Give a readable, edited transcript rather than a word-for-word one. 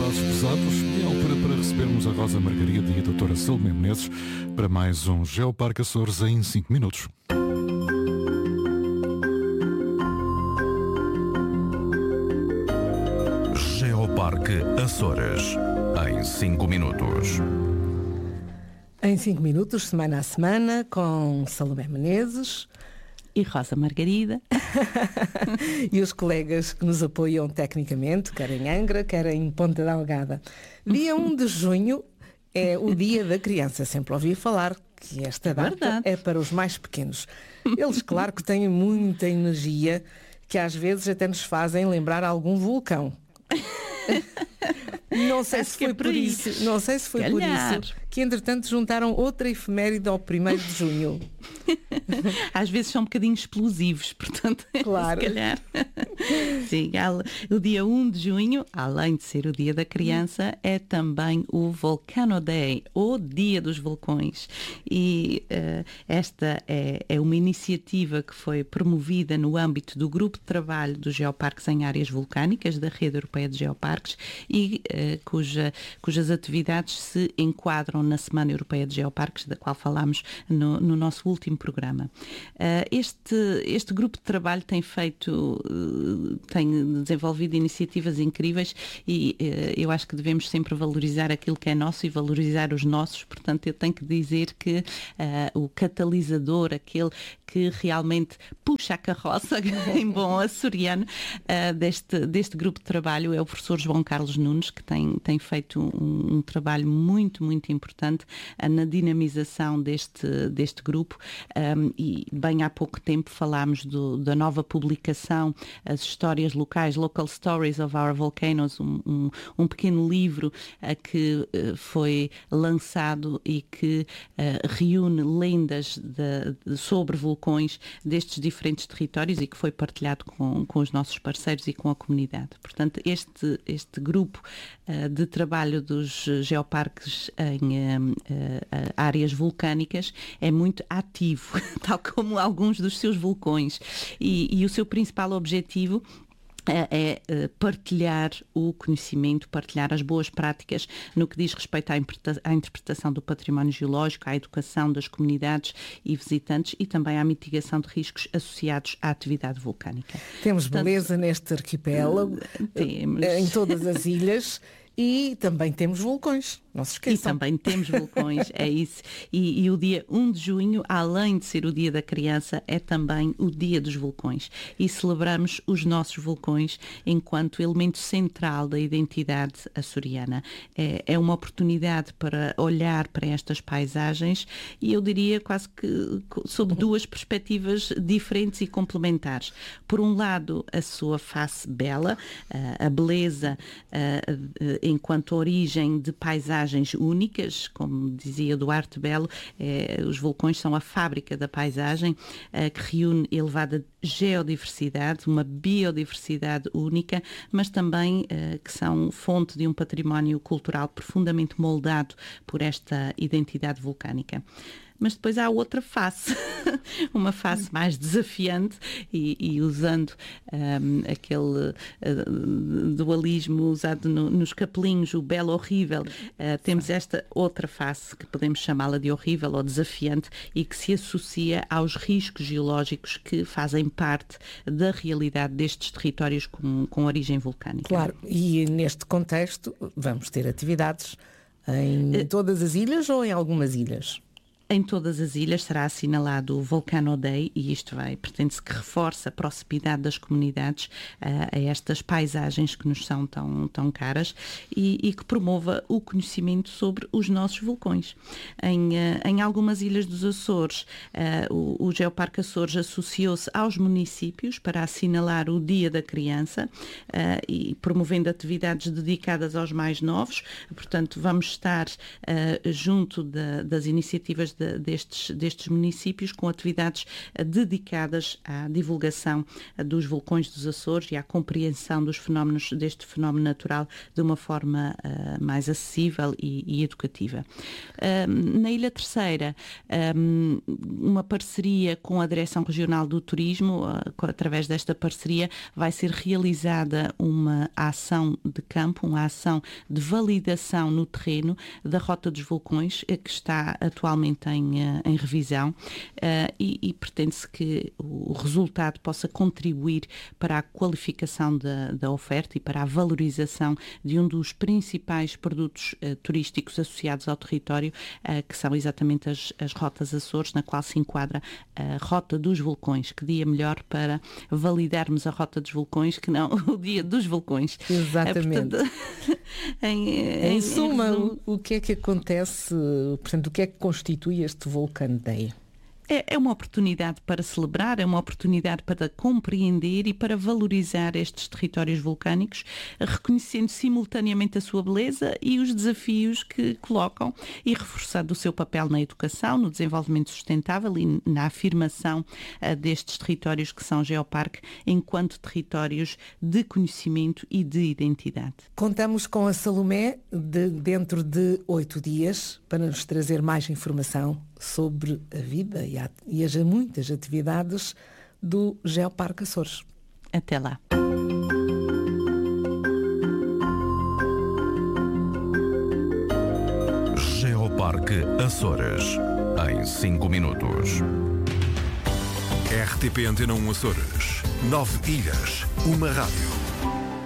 pesados e é altura para recebermos a Rosa Margarida e a doutora Salomé Menezes para mais um Geoparque Açores em 5 minutos. Geoparque Açores em 5 minutos. Em 5 minutos, semana a semana, com Salomé Menezes e Rosa Margarida e os colegas que nos apoiam tecnicamente, quer em Angra, quer em Ponta da Algada. Dia 1 de junho é o Dia da Criança. Sempre ouvi falar que esta data é para os mais pequenos. Eles, claro, que têm muita energia, que às vezes até nos fazem lembrar algum vulcão. Não sei se foi por isso. Não sei se foi por isso que, entretanto, juntaram outra efeméride ao 1º de junho. Às vezes são um bocadinho explosivos, portanto, claro. Se calhar. Sim, o dia 1 de junho, além de ser o Dia da Criança, é também o Volcano Day, ou Dia dos Vulcões. E esta é uma iniciativa que foi promovida no âmbito do Grupo de Trabalho dos Geoparques em Áreas Vulcânicas, da Rede Europeia de Geoparques, e cujas atividades se enquadram na Semana Europeia de Geoparques, da qual falámos no nosso último programa. Este grupo de trabalho tem desenvolvido iniciativas incríveis e eu acho que devemos sempre valorizar aquilo que é nosso e valorizar os nossos. Portanto, eu tenho que dizer que o catalisador, aquele que realmente puxa a carroça em bom açoriano deste grupo de trabalho é o professor João Carlos Nunes, que tem feito um trabalho muito, muito importante na dinamização deste grupo. E bem há pouco tempo falámos da nova publicação, as histórias locais, Local Stories of Our Volcanoes, um pequeno livro que foi lançado e que reúne lendas sobre vulcões destes diferentes territórios e que foi partilhado com os nossos parceiros e com a comunidade. Portanto, este grupo de trabalho dos geoparques em áreas vulcânicas é muito ativo, tal como alguns dos seus vulcões. E o seu principal objetivo é partilhar o conhecimento, partilhar as boas práticas no que diz respeito à interpretação do património geológico, à educação das comunidades e visitantes e também à mitigação de riscos associados à atividade vulcânica. Temos beleza neste arquipélago, em todas as ilhas. E também temos vulcões, não se esqueçam. E também temos vulcões, é isso. E o dia 1 de junho, além de ser o Dia da Criança, é também o Dia dos Vulcões. E celebramos os nossos vulcões enquanto elemento central da identidade açoriana. É uma oportunidade para olhar para estas paisagens e eu diria quase que sob duas perspectivas diferentes e complementares. Por um lado, a sua face bela, a beleza enquanto origem de paisagens únicas, como dizia Duarte Belo, os vulcões são a fábrica da paisagem, que reúne elevada geodiversidade, uma biodiversidade única, mas também que são fonte de um património cultural profundamente moldado por esta identidade vulcânica. Mas depois há outra face, uma face mais desafiante e usando aquele dualismo usado nos capelinhos, o belo horrível, temos esta outra face que podemos chamá-la de horrível ou desafiante e que se associa aos riscos geológicos que fazem parte da realidade destes territórios com origem vulcânica. Claro, e neste contexto vamos ter atividades em todas as ilhas ou em algumas ilhas? Em todas as ilhas será assinalado o Volcano Day e isto pretende-se que reforce a proximidade das comunidades a estas paisagens que nos são tão caras e que promova o conhecimento sobre os nossos vulcões. Em algumas ilhas dos Açores, o Geoparque Açores associou-se aos municípios para assinalar o Dia da Criança e promovendo atividades dedicadas aos mais novos. Portanto, vamos estar junto das iniciativas destes municípios, com atividades dedicadas à divulgação dos vulcões dos Açores e à compreensão deste fenómeno natural de uma forma mais acessível e educativa. Na Ilha Terceira, uma parceria com a Direção Regional do Turismo, através desta parceria vai ser realizada uma ação de campo, uma ação de validação no terreno da Rota dos Vulcões, que está atualmente em revisão, e pretende-se que o resultado possa contribuir para a qualificação da oferta e para a valorização de um dos principais produtos turísticos associados ao território, que são exatamente as Rotas Açores, na qual se enquadra a Rota dos Vulcões. Que dia melhor para validarmos a Rota dos Vulcões que não o Dia dos Vulcões. Exatamente. Portanto, em suma, o que é que acontece, portanto, o que é que constitui este Vulcan Day? É uma oportunidade para celebrar, é uma oportunidade para compreender e para valorizar estes territórios vulcânicos, reconhecendo simultaneamente a sua beleza e os desafios que colocam e reforçando o seu papel na educação, no desenvolvimento sustentável e na afirmação destes territórios que são Geoparque enquanto territórios de conhecimento e de identidade. Contamos com a Salomé dentro de 8 dias para nos trazer mais informação sobre a vida e as muitas atividades do Geoparque Açores. Até lá. Geoparque Açores, em 5 minutos. RTP Antena 1 Açores. 9 ilhas, uma rádio.